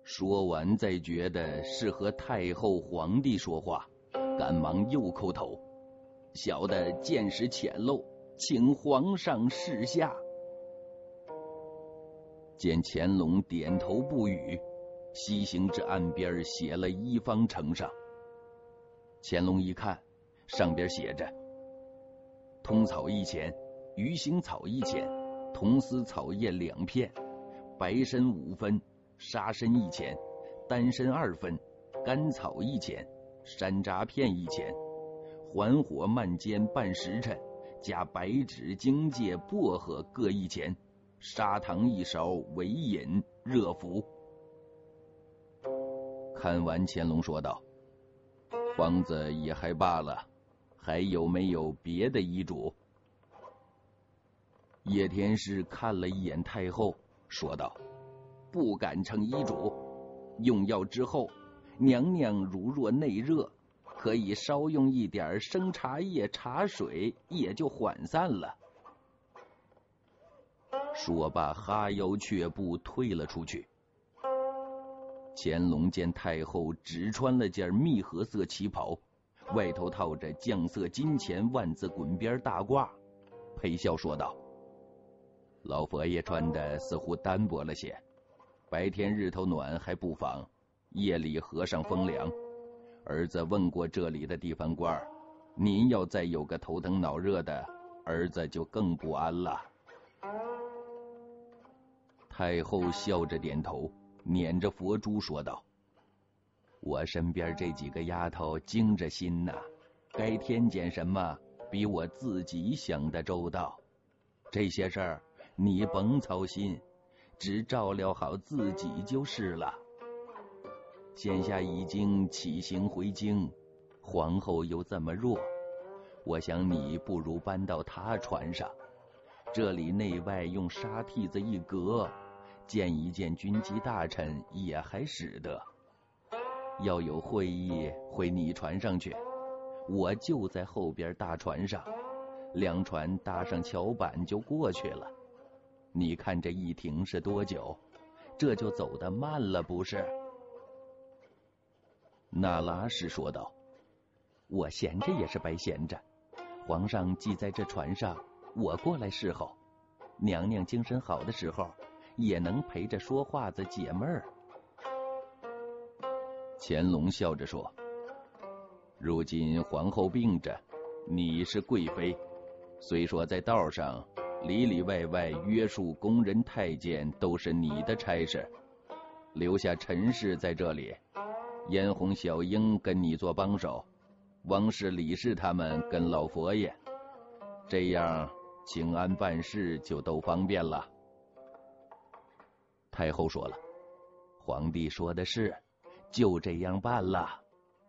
说完再觉得是和太后皇帝说话，赶忙又叩头：小的见识浅陋，请皇上示下。见乾隆点头不语，西行至岸边写了一方呈上。乾隆一看，上边写着：通草1钱，鱼腥草1钱，铜丝草叶2片，白参5分，沙参1钱，丹参2分，甘草1钱，山楂片1钱，缓火慢煎半时辰，加白芷、荆芥、薄荷各1钱，砂糖1勺，为饮热服。看完，乾隆说道：皇子也还罢了，还有没有别的遗嘱？叶天士看了一眼太后，说道：不敢称遗嘱，用药之后，娘娘如若内热，可以稍用一点生茶叶茶水，也就缓散了。说罢，哈腰却步退了出去。乾隆见太后只穿了件蜜褐色旗袍，外头套着绛色金钱万字滚边大褂，陪笑说道：老佛爷穿的似乎单薄了些，白天日头暖还不妨，夜里和尚风凉。儿子问过这里的地方官，您要再有个头疼脑热的，儿子就更不安了。太后笑着点头，捻着佛珠说道：我身边这几个丫头精着心呐，该添减什么比我自己想的周到。这些事儿你甭操心，只照料好自己就是了。现下已经起行回京，皇后又这么弱，我想你不如搬到她船上，这里内外用沙屉子一隔，见一见军机大臣也还使得。要有会议回你船上去，我就在后边大船上，2船搭上桥板就过去了。你看这一停是多久？这就走得慢了不是？那拉氏说道：我闲着也是白闲着，皇上既在这船上，我过来侍候，娘娘精神好的时候也能陪着说话子解闷儿。乾隆笑着说：如今皇后病着，你是贵妃，虽说在道上里里外外约束宫人太监都是你的差事，留下陈氏在这里，嫣红、小英跟你做帮手，王氏、李氏他们跟老佛爷，这样请安办事就都方便了。太后说了：皇帝说的是，就这样办了。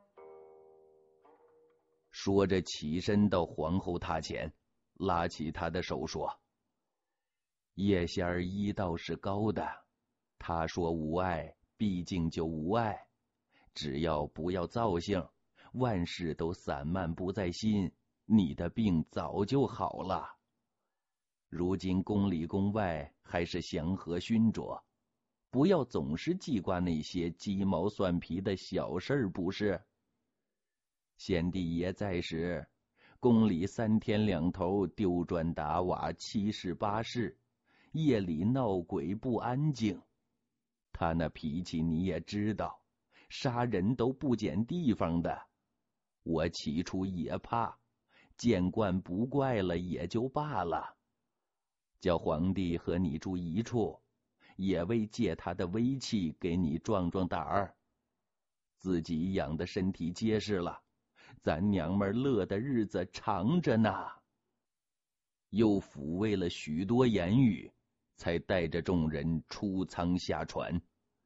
说着起身到皇后榻前，拉起她的手说：叶仙儿医道是高的，他说无碍，毕竟就无碍，只要不要躁性，万事都散漫不在心，你的病早就好了。如今宫里宫外还是祥和熏灼，不要总是记挂那些鸡毛蒜皮的小事儿，不是？先帝爷在时，宫里3天2头丢砖打瓦，7事8事，夜里闹鬼不安静。他那脾气你也知道，杀人都不捡地方的。我起初也怕，见惯不怪了也就罢了。叫皇帝和你住一处，也为借他的威气给你壮壮胆儿。自己养的身体结实了，咱娘们乐的日子长着呢。又抚慰了许多言语，才带着众人出舱下船。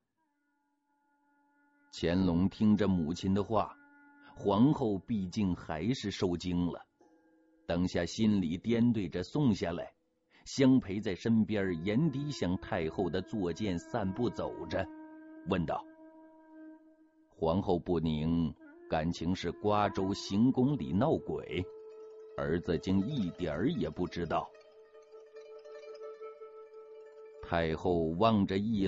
乾隆听着母亲的话，皇后毕竟还是受惊了，当下心里掂对着送下来，相陪在身边，眼底向太后的坐剑散步走着，问道：皇后不宁，感情是瓜州行宫里闹鬼，儿子竟一点儿也不知道。太后望着一